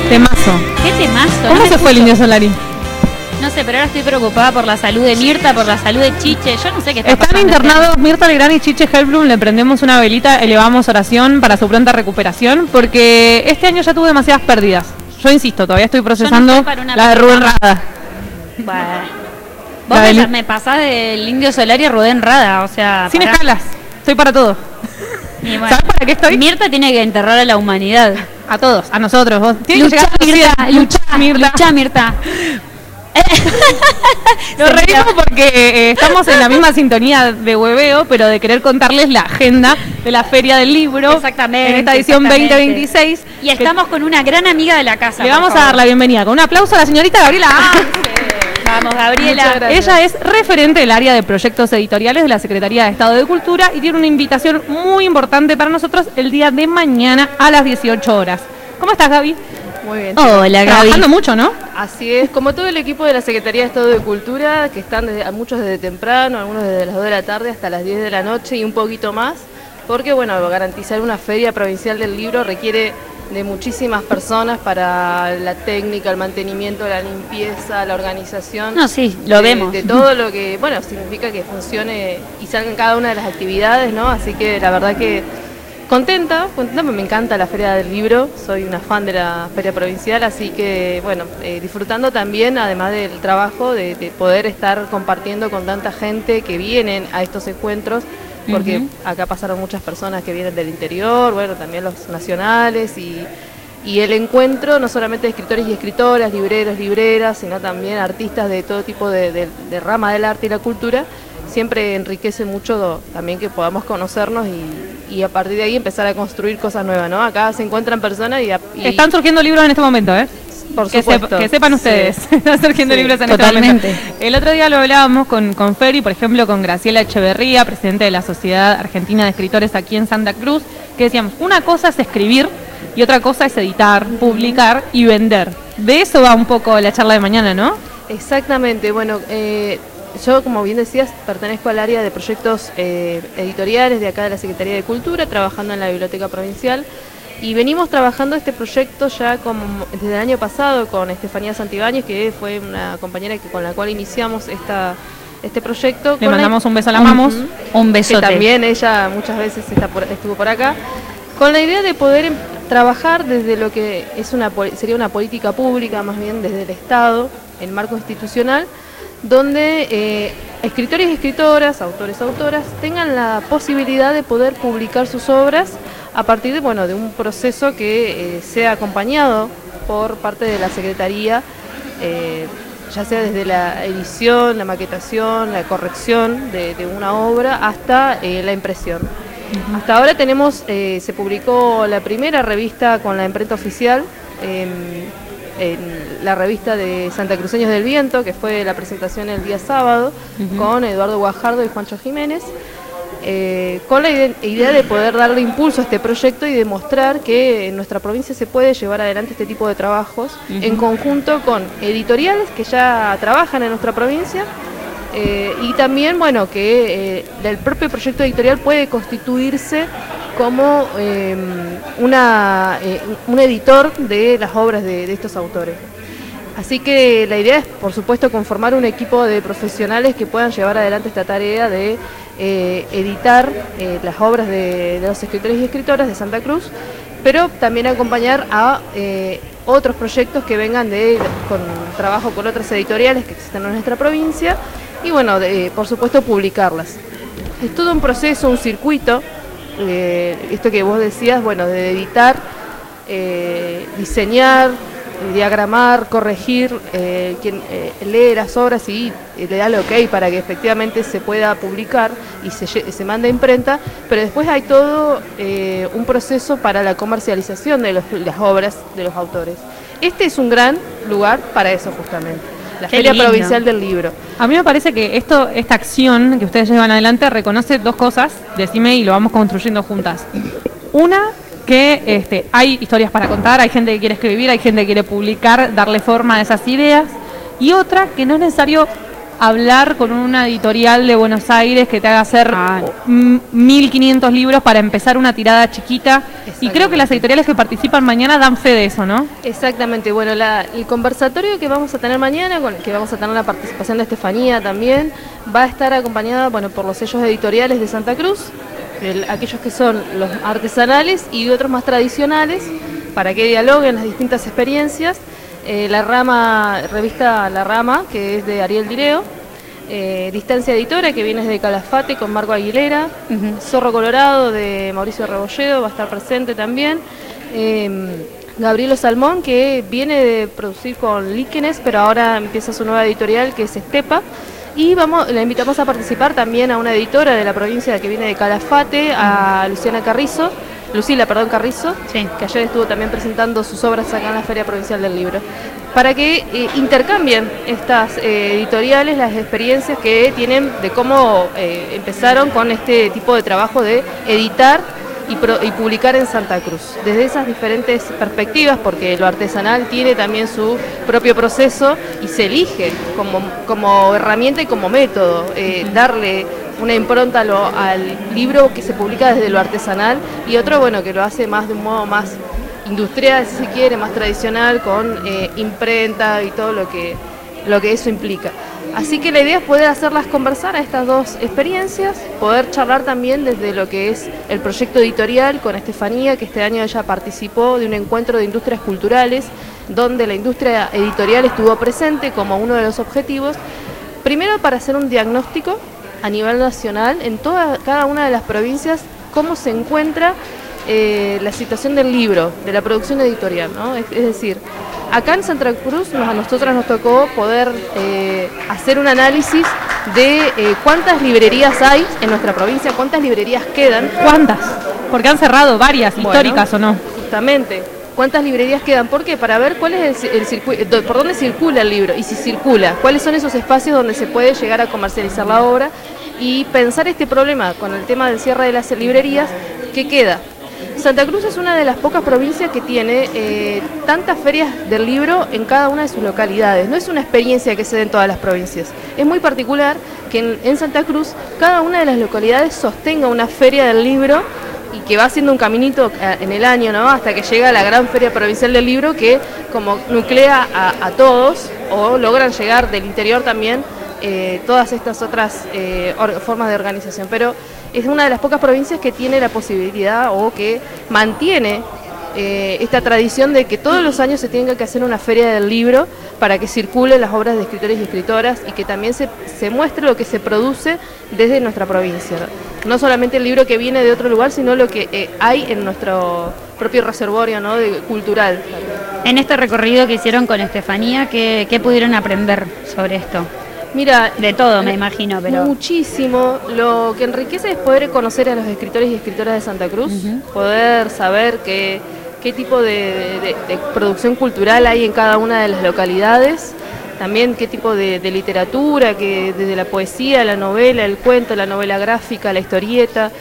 Temazo. ¿Qué temazo? ¿Cómo se fue el Indio Solari? No sé, pero ahora estoy preocupada por la salud de Mirta, por la salud de Chiche. Yo no sé qué está Están pasando. internados Mirta Legrand y Chiche Helblum. Le prendemos una velita, elevamos oración para su pronta recuperación, porque este año ya tuvo demasiadas pérdidas. Yo insisto, todavía estoy procesando estoy para una la de Rubén Rada. Bueno. La Vos del- me pasás del Indio Solari a Rubén Rada, o sea... Sin pará. escalas, estoy para todo. Y bueno, ¿Sabes para qué estoy? Mirta tiene que enterrar a la humanidad. A todos, a nosotros. Vos. Tiene que Luchá, llegar a Mirta, luchar, Mirta. luchá, Mirta. Nos reímos porque estamos en la misma sintonía de hueveo, pero de querer contarles la agenda de la Feria del Libro. Exactamente, En esta edición exactamente. 2026. Y estamos con una gran amiga de la casa. Le por vamos a favor. dar la bienvenida con un aplauso a la señorita Gabriela. Vamos, Muchas Gabriela. gracias. Ella es referente del área de proyectos editoriales de la Secretaría de Estado de Cultura y tiene una invitación muy importante para nosotros el día de mañana a las 18 horas. ¿Cómo estás, Gaby? Muy bien. Hola, Gaby. Trabajando mucho, ¿no? Así es, como todo el equipo de la Secretaría de Estado de Cultura, que están muchos desde temprano, algunos desde las 2 de la tarde hasta las 10 de la noche y un poquito más, porque bueno, garantizar una feria provincial del libro requiere de muchísimas personas para la técnica, el mantenimiento, la limpieza, la organización. No, sí, lo vemos. De todo lo que, bueno, significa que funcione y salga en cada una de las actividades, ¿no? Así que la verdad que contenta, me encanta la Feria del Libro, soy una fan de la Feria Provincial, así que bueno, disfrutando también, además del trabajo, de poder estar compartiendo con tanta gente que vienen a estos encuentros, porque acá pasaron muchas personas que vienen del interior, bueno, también los nacionales y el encuentro no solamente de escritores y escritoras, libreros, libreras, sino también artistas de todo tipo de rama del arte y la cultura, siempre enriquece mucho también que podamos conocernos y a partir de ahí empezar a construir cosas nuevas, ¿no? Acá se encuentran personas y Están surgiendo libros en este momento, ¿eh? por Que, supuesto. que sepan ustedes, Sí. están surgiendo Sí, libros en totalmente. este momento. El otro día lo hablábamos con Feri, por ejemplo, con Graciela Echeverría, presidente de la Sociedad Argentina de Escritores aquí en Santa Cruz, que decíamos, una cosa es escribir y otra cosa es editar, publicar y vender. De eso va un poco la charla de mañana, ¿no? Exactamente, bueno, yo como bien decías pertenezco al área de proyectos editoriales de acá de la Secretaría de Cultura, trabajando en la Biblioteca Provincial y venimos trabajando este proyecto ya desde el año pasado con Estefanía Santibáñez, que fue una compañera con la cual iniciamos este proyecto. Le mandamos un beso a la Mamos. Un Que besote. también ella muchas veces estuvo por acá, con la idea de poder trabajar desde lo que sería una política pública, más bien desde el Estado, el marco institucional, donde escritores y escritoras, autores, autoras, tengan la posibilidad de poder publicar sus obras a partir de, de un proceso que sea acompañado por parte de la Secretaría, ya sea desde la edición, la maquetación, la corrección de una obra hasta la impresión. Hasta ahora se publicó la primera revista con la imprenta oficial, en la revista de Santacruceños del Viento, que fue la presentación el día sábado, con Eduardo Guajardo y Juancho Jiménez, con la idea de poder darle impulso a este proyecto y demostrar que en nuestra provincia se puede llevar adelante este tipo de trabajos en conjunto con editoriales que ya trabajan en nuestra provincia, y también que el propio proyecto editorial puede constituirse como un editor de las obras de estos autores. Así que la idea es, por supuesto, conformar un equipo de profesionales que puedan llevar adelante esta tarea de editar las obras de los escritores y escritoras de Santa Cruz, pero también acompañar a otros proyectos que vengan con trabajo con otras editoriales que existen en nuestra provincia y, por supuesto, publicarlas. Es todo un proceso, un circuito, esto que vos decías, de editar, diseñar, diagramar, corregir, quien lee las obras y le da el ok para que efectivamente se pueda publicar y se mande a imprenta, pero después hay todo un proceso para la comercialización de las obras de los autores. Este es un gran lugar para eso justamente, la Feria Provincial del Libro. A mí me parece que esta acción que ustedes llevan adelante reconoce dos cosas, decime y lo vamos construyendo juntas. Una, que hay historias para contar, hay gente que quiere escribir, hay gente que quiere publicar, darle forma a esas ideas. Y otra, que no es necesario hablar con una editorial de Buenos Aires que te haga hacer 1.500 libros para empezar una tirada chiquita. Y creo que las editoriales que participan mañana dan fe de eso, ¿no? Exactamente. Bueno, el conversatorio que vamos a tener mañana, que vamos a tener la participación de Estefanía también, va a estar acompañada, bueno, por los sellos editoriales de Santa Cruz, aquellos que son los artesanales y otros más tradicionales, para que dialoguen las distintas experiencias. La revista La Rama, que es de Ariel Direo, Distancia Editora, que viene de Calafate con Marco Aguilera, Zorro Colorado de Mauricio Rebolledo va a estar presente también, Gabrielo Salmón, que viene de producir con Líquenes, pero ahora empieza su nueva editorial, que es Estepa. Y la invitamos a participar también a una editora de la provincia que viene de Calafate, a Lucila Carrizo, sí, que ayer estuvo también presentando sus obras acá en la Feria Provincial del Libro, para que intercambien estas editoriales las experiencias que tienen de cómo empezaron con este tipo de trabajo de editar y publicar en Santa Cruz, desde esas diferentes perspectivas, porque lo artesanal tiene también su propio proceso y se elige como herramienta y como método, darle una impronta al libro que se publica desde lo artesanal, y otro, bueno, que lo hace más de un modo más industrial, si se quiere, más tradicional, con imprenta y todo lo que eso implica. Así que la idea es poder hacerlas conversar a estas dos experiencias, poder charlar también desde lo que es el proyecto editorial con Estefanía, que este año ella participó de un encuentro de industrias culturales, donde la industria editorial estuvo presente como uno de los objetivos, primero para hacer un diagnóstico a nivel nacional en cada una de las provincias, cómo se encuentra la situación del libro, de la producción editorial, ¿no? Es decir, acá en Santa Cruz a nosotras nos tocó poder hacer un análisis de cuántas librerías hay en nuestra provincia, cuántas librerías quedan. ¿Cuántas? Porque han cerrado varias, históricas o no. Justamente, ¿cuántas librerías quedan? ¿Por qué? Para ver cuál es el circuito, por dónde circula el libro, y si circula, cuáles son esos espacios donde se puede llegar a comercializar la obra, y pensar este problema con el tema del cierre de las librerías, ¿qué queda? Santa Cruz es una de las pocas provincias que tiene tantas ferias del libro en cada una de sus localidades. No es una experiencia que se dé en todas las provincias. Es muy particular que en Santa Cruz cada una de las localidades sostenga una feria del libro, y que va haciendo un caminito en el año, ¿no?, hasta que llega a la gran Feria Provincial del Libro, que como nuclea a todos, o logran llegar del interior también todas estas otras formas de organización. Pero es una de las pocas provincias que tiene la posibilidad, o que mantiene esta tradición de que todos los años se tenga que hacer una feria del libro para que circulen las obras de escritores y escritoras, y que también se muestre lo que se produce desde nuestra provincia. No solamente el libro que viene de otro lugar, sino lo que hay en nuestro propio reservorio, ¿no?, cultural. En este recorrido que hicieron con Estefanía, ¿qué pudieron aprender sobre esto? Mira, de todo me imagino, pero muchísimo. Lo que enriquece es poder conocer a los escritores y escritoras de Santa Cruz, poder saber qué tipo de producción cultural hay en cada una de las localidades, también qué tipo de literatura, que desde la poesía, la novela, el cuento, la novela gráfica, la historieta,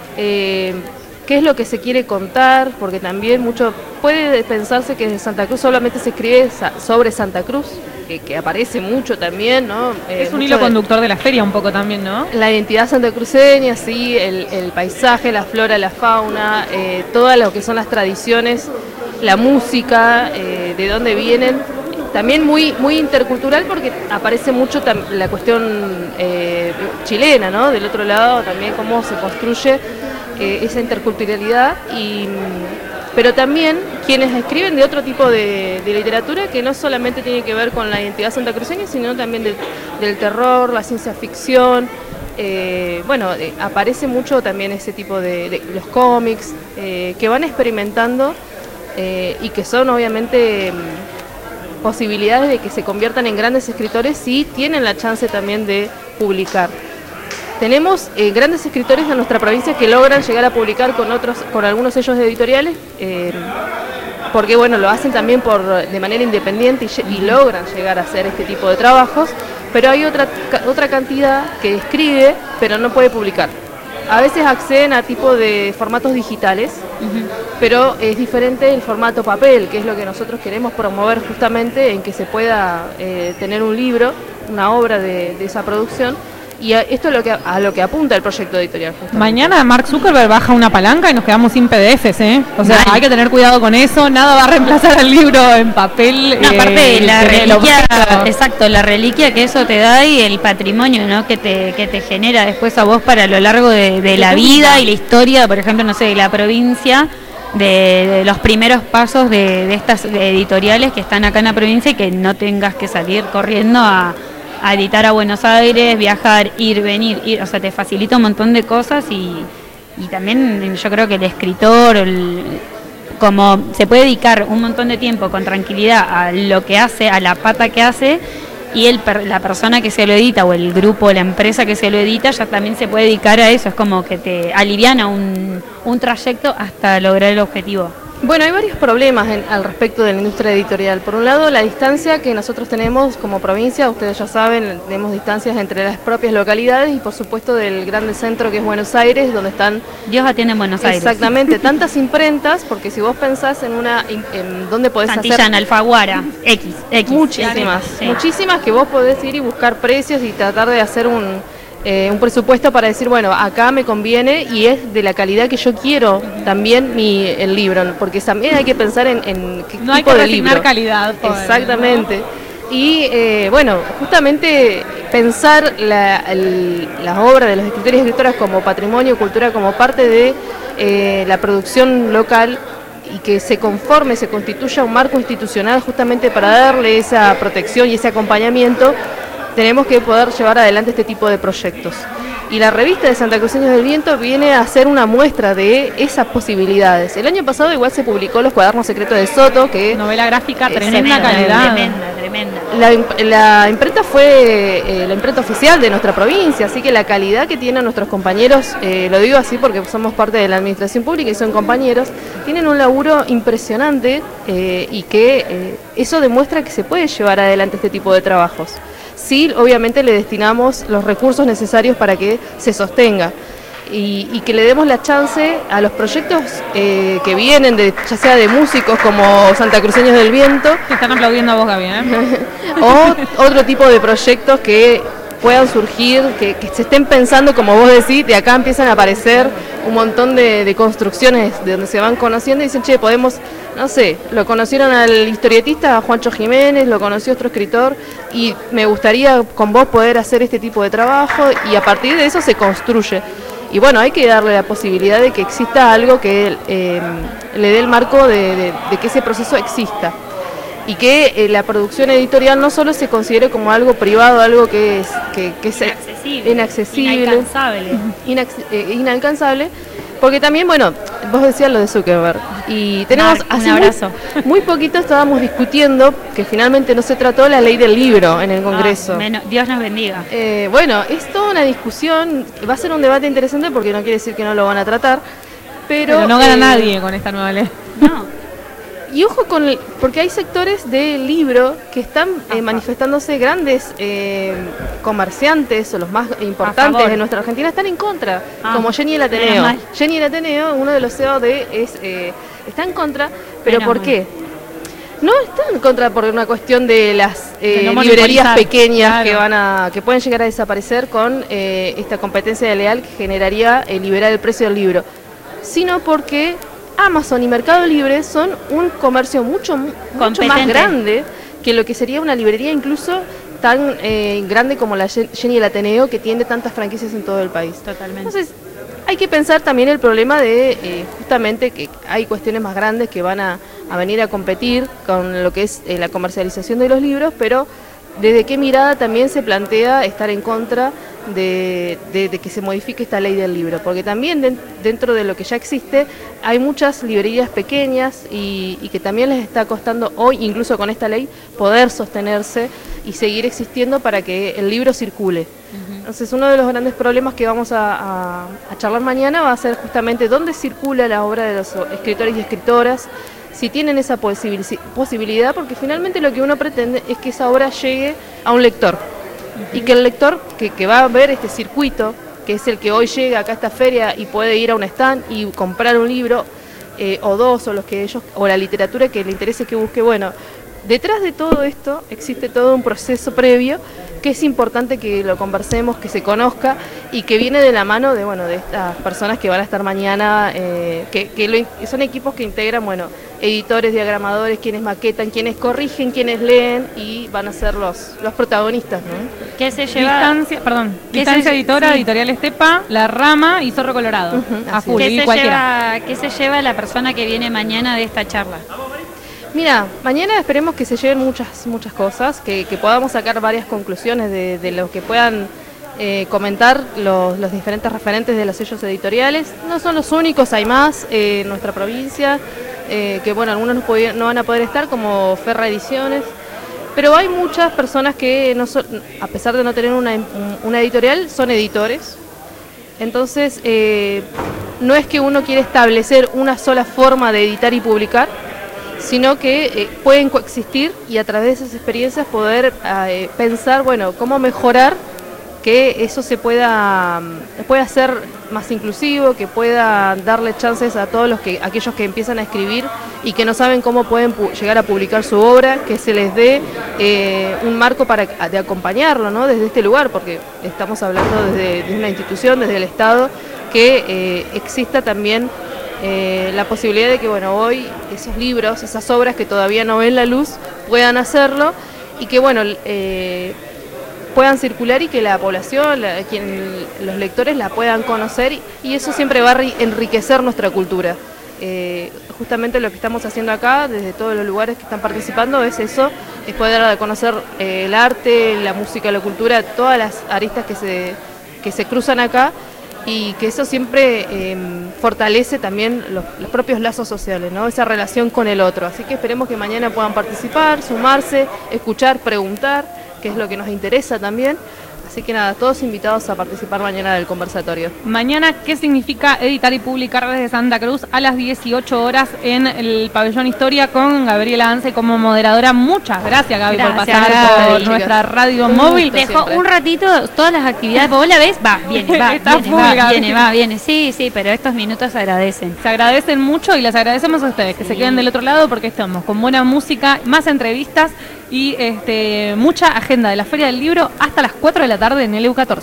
qué es lo que se quiere contar, porque también mucho puede pensarse que desde Santa Cruz solamente se escribe sobre Santa Cruz, que aparece mucho también, ¿no? Es un hilo conductor de la feria un poco también, ¿no? La identidad santacruceña, sí, el paisaje, la flora, la fauna, todo lo que son las tradiciones, la música, de dónde vienen. También muy intercultural, porque aparece mucho la cuestión chilena, ¿no? Del otro lado también cómo se construye esa interculturalidad, pero también quienes escriben de otro tipo de literatura, que no solamente tiene que ver con la identidad santacruceña, sino también del terror, la ciencia ficción. Aparece mucho también ese tipo de los cómics, que van experimentando y que son obviamente posibilidades de que se conviertan en grandes escritores si tienen la chance también de publicar. Tenemos grandes escritores de nuestra provincia que logran llegar a publicar con algunos sellos editoriales, porque bueno, lo hacen también de manera independiente y logran llegar a hacer este tipo de trabajos, pero hay otra cantidad que escribe pero no puede publicar. a veces acceden a tipo de formatos digitales, pero es diferente el formato papel, que es lo que nosotros queremos promover justamente, en que se pueda tener un libro, una obra de esa producción. Y esto es a lo que apunta el proyecto editorial. Justamente. Mañana Mark Zuckerberg baja una palanca y nos quedamos sin PDFs, ¿eh? O sea, hay que tener cuidado con eso. Nada va a reemplazar al libro en papel. No, aparte de la reliquia, exacto, la reliquia que eso te da y el patrimonio, ¿no? que te genera después a vos para lo largo de la vida y la historia, por ejemplo, no sé, de la provincia, de los primeros pasos de estas editoriales que están acá en la provincia y que no tengas que salir corriendo a editar a Buenos Aires, viajar, ir, venir, o sea, te facilita un montón de cosas y también yo creo que el escritor, como se puede dedicar un montón de tiempo con tranquilidad a lo que hace, a la pata que hace, y la persona que se lo edita o el grupo, la empresa que se lo edita, ya también se puede dedicar a eso, es como que te aliviana un trayecto hasta lograr el objetivo. Bueno, hay varios problemas al respecto de la industria editorial. Por un lado, la distancia que nosotros tenemos como provincia, ustedes ya saben, tenemos distancias entre las propias localidades y por supuesto del grande centro que es Buenos Aires, donde están... Dios atiende en Buenos Aires. Exactamente, tantas imprentas, porque si vos pensás en dónde podés Santillán, hacer... Alfaguara, X. Muchísimas, sí. Muchísimas que vos podés ir y buscar precios y tratar de hacer un presupuesto para decir, bueno, acá me conviene y es de la calidad que yo quiero también el libro, porque también hay que pensar en qué no tipo hay que de libro. calidad. Exactamente. Y bueno, justamente pensar las obras de los escritores y escritoras como patrimonio cultural, como parte de la producción local y que se constituya un marco institucional justamente para darle esa protección y ese acompañamiento. Tenemos que poder llevar adelante este tipo de proyectos. Y la revista de Santacruceños del Viento viene a ser una muestra de esas posibilidades. El año pasado igual se publicó Los Cuadernos Secretos de Soto, que... Novela gráfica, tremenda calidad. Tremenda. La imprenta fue la imprenta oficial de nuestra provincia, así que la calidad que tienen nuestros compañeros, lo digo así porque somos parte de la administración pública y son compañeros, tienen un laburo impresionante y que eso demuestra que se puede llevar adelante este tipo de trabajos. Sí, obviamente le destinamos los recursos necesarios para que se sostenga y que le demos la chance a los proyectos que vienen, ya sea de músicos como Santacruceños del Viento. Te están aplaudiendo a vos, Gaby, ¿eh? O otro tipo de proyectos que puedan surgir, que se estén pensando, como vos decís, de acá empiezan a aparecer un montón de construcciones de donde se van conociendo y dicen, che, podemos... No sé, lo conocieron al historietista Juancho Jiménez, lo conoció otro escritor y me gustaría con vos poder hacer este tipo de trabajo y a partir de eso se construye. Y bueno, hay que darle la posibilidad de que exista algo que le dé el marco de que ese proceso exista. Y que la producción editorial no solo se considere como algo privado, algo que es inaccesible, inalcanzable, porque también, bueno, vos decías lo de Zuckerberg, y tenemos un abrazo. Muy poquito estábamos discutiendo que finalmente no se trató la ley del libro en el Congreso. Dios nos bendiga. Bueno, es toda una discusión, va a ser un debate interesante porque no quiere decir que no lo van a tratar, pero no gana nadie con esta nueva ley. No. Y ojo porque hay sectores del libro que están manifestándose, grandes comerciantes o los más importantes de nuestra Argentina están en contra, como Jenny el Ateneo. Jenny el Ateneo, uno de los CEOs está en contra, pero ¿por qué? No está en contra por una cuestión de las librerías pequeñas, claro, que pueden llegar a desaparecer con esta competencia desleal que generaría liberar el precio del libro, sino porque Amazon y Mercado Libre son un comercio mucho más grande que lo que sería una librería incluso tan grande como la Jenny el Ateneo, que tiene tantas franquicias en todo el país. Totalmente. Entonces, hay que pensar también el problema de justamente que hay cuestiones más grandes que van a venir a competir con lo que es la comercialización de los libros, pero desde qué mirada también se plantea estar en contra de que se modifique esta ley del libro, porque también dentro de lo que ya existe hay muchas librerías pequeñas y que también les está costando hoy, incluso con esta ley, poder sostenerse y seguir existiendo para que el libro circule. Entonces uno de los grandes problemas que vamos a charlar mañana va a ser justamente dónde circula la obra de los escritores y escritoras, si tienen esa posibilidad, porque finalmente lo que uno pretende es que esa obra llegue a un lector y que el lector que va a ver este circuito que es el que hoy llega acá a esta feria y puede ir a un stand y comprar un libro, o dos, o los que ellos, o la literatura que le interese que busque, bueno, detrás de todo esto existe todo un proceso previo que es importante que lo conversemos, que se conozca y que viene de la mano de, bueno, de estas personas que van a estar mañana, que son equipos que integran, bueno, editores, diagramadores, quienes maquetan, quienes corrigen, quienes leen y van a ser los protagonistas, ¿no? ¿Qué se lleva? Distancia Editora, sí. Editorial Estepa, La Rama y Zorro Colorado. A full, ¿Qué se lleva la persona que viene mañana de esta charla? Mira, mañana esperemos que se lleven muchas cosas, que podamos sacar varias conclusiones de lo que puedan comentar los diferentes referentes de los sellos editoriales. No son los únicos, hay más en nuestra provincia, que bueno, algunos no van a poder estar, como Ferra Ediciones, pero hay muchas personas que, a pesar de no tener una editorial, son editores. Entonces, no es que uno quiere establecer una sola forma de editar y publicar, sino que pueden coexistir y a través de esas experiencias poder pensar, bueno, cómo mejorar que eso se pueda ser más inclusivo, que pueda darle chances a todos aquellos que empiezan a escribir y que no saben cómo pueden llegar a publicar su obra, que se les dé un marco de acompañarlo, ¿no? Desde este lugar, porque estamos hablando desde una institución, desde el Estado, que exista también la posibilidad de que, bueno, hoy esos libros, esas obras que todavía no ven la luz, puedan hacerlo y que, bueno, puedan circular y que la población, los lectores la puedan conocer y eso siempre va a enriquecer nuestra cultura. Justamente lo que estamos haciendo acá, desde todos los lugares que están participando, es eso, es poder dar a conocer el arte, la música, la cultura, todas las aristas que se cruzan acá, y que eso siempre fortalece también los propios lazos sociales, ¿no? Esa relación con el otro. Así que esperemos que mañana puedan participar, sumarse, escuchar, preguntar, que es lo que nos interesa también. Así que nada, todos invitados a participar mañana del conversatorio. Mañana, ¿qué significa editar y publicar desde Santa Cruz? A las 18 horas en el Pabellón Historia con Gabriela Anse como moderadora. Muchas gracias, Gaby, por pasar por nuestra radio móvil. Dejó un ratito todas las actividades. ¿Vos la ves? Viene. Sí, pero estos minutos se agradecen. Se agradecen mucho y les agradecemos a ustedes que se queden del otro lado porque estamos con buena música, más entrevistas y mucha agenda de la Feria del Libro hasta las 4 de la tarde en LU14.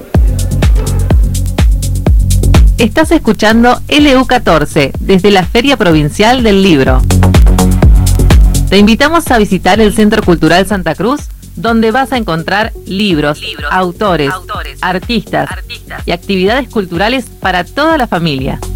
Estás escuchando LU14 desde la Feria Provincial del Libro. Te invitamos a visitar el Centro Cultural Santa Cruz, donde vas a encontrar libros, autores, artistas y actividades culturales para toda la familia.